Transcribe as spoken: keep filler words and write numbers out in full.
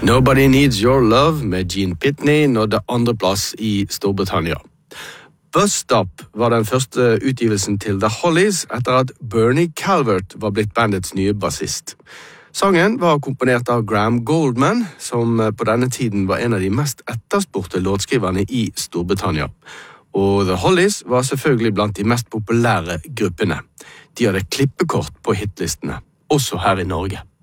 Nobody Needs Your Love med Gene Pitney nådde andreplass i Storbritannia. Bus Stop var den første utgivelsen til The Hollies etter at Bernie Calvert var blitt bandets nye bassist. Sangen var komponert av Graham Gouldman, som på denne tiden var en av de mest etterspurte låtskriverne i Storbritannia. Og The Hollies var selvfølgelig blant de mest populære gruppene. De hadde klippekort på hitlistene, også her i Norge.